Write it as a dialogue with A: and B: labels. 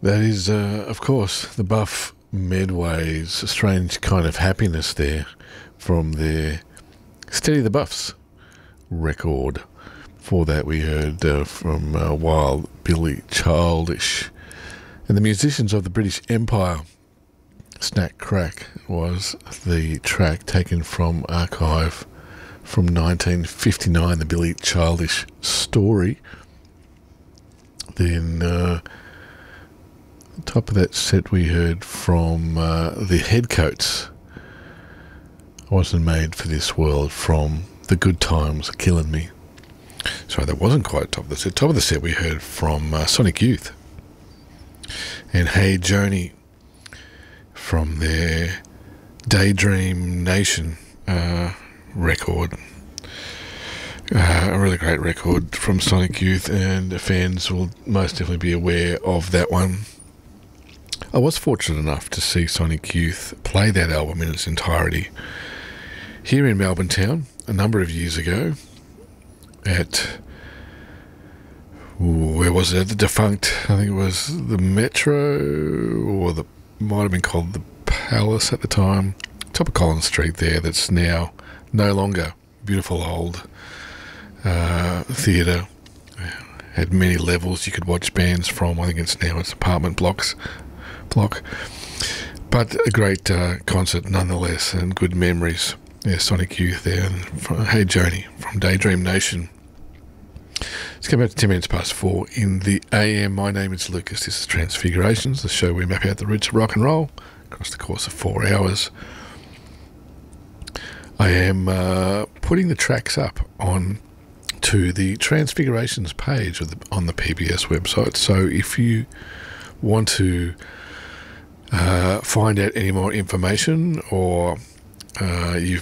A: That is, of course, the Buff Medway's A Strange Kind of Happiness there from their Steady the Buffs record. Before that, we heard from Wild Billy Childish. And the musicians of the British Empire. Snack Crack was the track taken from archive from 1959, the Billy Childish Story. Then top of that set we heard from the Headcoats. I wasn't made for this world from The Good Times Are Killing Me. Sorry, that wasn't quite top of the set. Top of the set we heard from Sonic Youth and Hey Joni from their Daydream Nation record. A really great record from Sonic Youth, and fans will most definitely be aware of that one. I was fortunate enough to see Sonic Youth play that album in its entirety here in Melbourne town a number of years ago at, where was it, at the defunct, I think it was the Metro, or the might have been called the Palace at the time, top of Collins Street there, that's now no longer beautiful old theatre. Had many levels you could watch bands from. I think it's apartment block, but a great concert nonetheless, and good memories. Yeah, Sonic Youth there, and Hey Joni from Daydream Nation. Let's go back to 10 minutes past 4 in the AM. My name is Lucas. This is Transfigurations, the show where we map out the roots of rock and roll across the course of 4 hours. I am putting the tracks up on to the Transfigurations page on the PBS website. So if you want to find out any more information, or you've